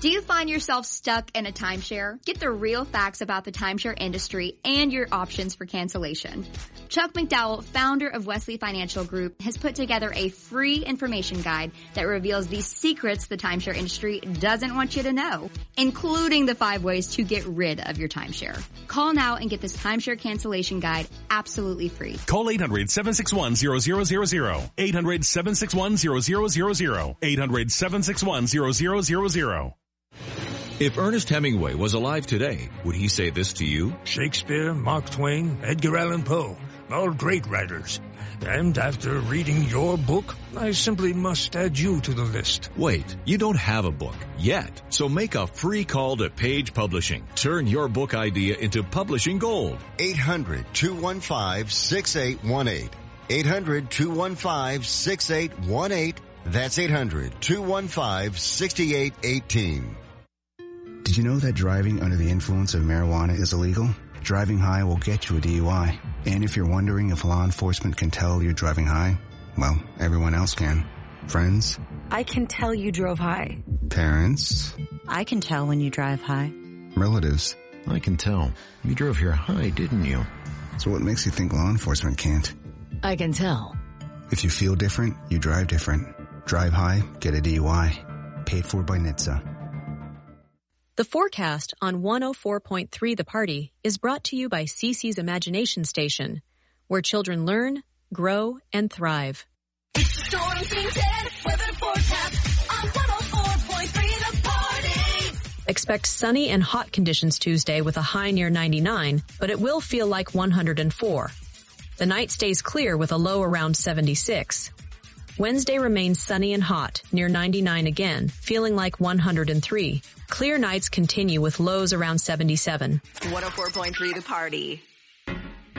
Do you find yourself stuck in a timeshare? Get the real facts about the timeshare industry and your options for cancellation. Chuck McDowell, founder of Wesley Financial Group, has put together a free information guide that reveals the secrets the timeshare industry doesn't want you to know, including the 5 ways to get rid of your timeshare. Call now and get this timeshare cancellation guide absolutely free. Call 800-761-0000. 800-761-0000. 800-761-0000. If Ernest Hemingway was alive today, would he say this to you? Shakespeare, Mark Twain, Edgar Allan Poe, all great writers. And after reading your book, I simply must add you to the list. Wait, you don't have a book yet. So make a free call to Page Publishing. Turn your book idea into publishing gold. 800-215-6818. 800-215-6818. That's 800-215-6818. Did you know that driving under the influence of marijuana is illegal? Driving high will get you a DUI. And if you're wondering if law enforcement can tell you're driving high, well, everyone else can. Friends? I can tell you drove high. Parents? I can tell when you drive high. Relatives? I can tell. You drove here high, didn't you? So what makes you think law enforcement can't? I can tell. If you feel different, you drive different. Drive high, get a DUI. Paid for by NHTSA. The forecast on 104.3 The Party is brought to you by CC's Imagination Station, where children learn, grow, and thrive. It's the Storm Team 10 weather forecast on 104.3 The Party. Expect sunny and hot conditions Tuesday with a high near 99, but it will feel like 104. The night stays clear with a low around 76. Wednesday remains sunny and hot, near 99 again, feeling like 103. Clear nights continue with lows around 77. 104.3 The Party.